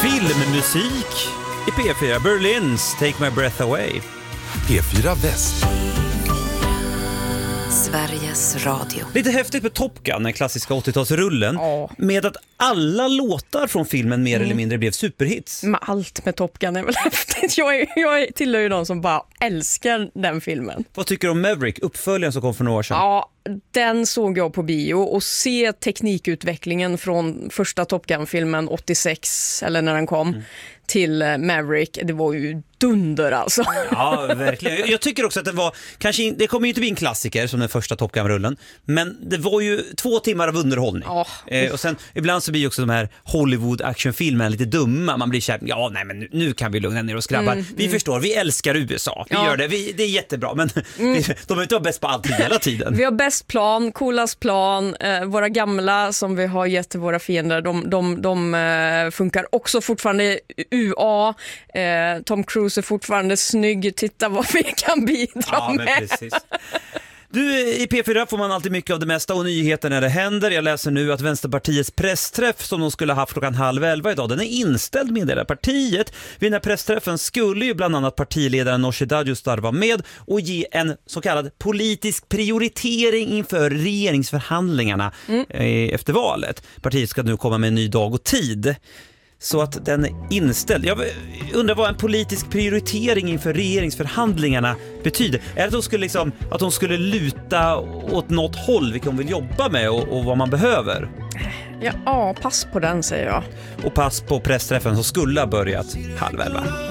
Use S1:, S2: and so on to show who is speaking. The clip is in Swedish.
S1: Filmmusik i P4. Berlins Take My Breath Away.
S2: P4 Väst.
S3: Sveriges Radio.
S1: Lite häftigt med Top Gun, den klassiska 80-talsrullen.
S3: Ja.
S1: Med att alla låtar från filmen mer eller mindre blev superhits.
S3: Men allt med Top Gun är väl häftigt. Jag tillhör ju de som bara älskar den filmen.
S1: Vad tycker du om Maverick, uppföljaren som kom för några år sedan?
S3: Ja, den såg jag på bio och se teknikutvecklingen från första Top Gun-filmen 86 eller när den kom till Maverick, det var ju dunder alltså.
S1: Ja, verkligen. Jag tycker också att det var, kanske, det kommer ju inte bli en klassiker som den första Top Gun-rullen, men det var ju 2 timmar av underhållning.
S3: Ja.
S1: Och sen ibland så blir också de här Hollywood-actionfilmerna lite dumma. Man blir kär, ja nej men nu kan vi lugna ner oss grabbar. Vi förstår, vi älskar USA. Vi gör det, det är jättebra, men de är inte bäst på allt hela tiden.
S3: Vi har bäst plan, coolast plan, våra gamla som vi har gett till våra fiender, de funkar också fortfarande UA. Tom Cruise är fortfarande snygg. Titta vad vi kan bidra med.
S1: Men precis. Du, i P4 får man alltid mycket av det mesta och nyheter när det händer. Jag läser nu att Vänsterpartiets pressträff som de skulle ha haft 10:30 idag, den är inställd med det partiet. Vid den här pressträffen skulle ju bland annat partiledaren Nooshi Dadgostar vara med och ge en så kallad politisk prioritering inför regeringsförhandlingarna efter valet. Partiet ska nu komma med en ny dag och tid. Så att den är inställd. Jag undrar vad en politisk prioritering inför regeringsförhandlingarna betyder. Är det att de skulle luta åt något håll vilket de vill jobba med och vad man behöver?
S3: Ja, pass på den säger jag.
S1: Och pass på pressträffen som skulle ha börjat 10:30.